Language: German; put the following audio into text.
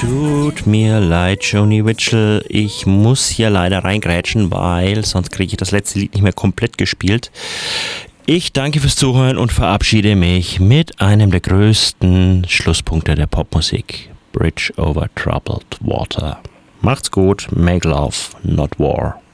Tut mir leid, Joni Mitchell. Ich muss hier leider reingrätschen, weil sonst kriege ich das letzte Lied nicht mehr komplett gespielt. Ich danke fürs Zuhören und verabschiede mich mit einem der größten Schlusspunkte der Popmusik. Bridge over Troubled Water. Macht's gut, make love, not war.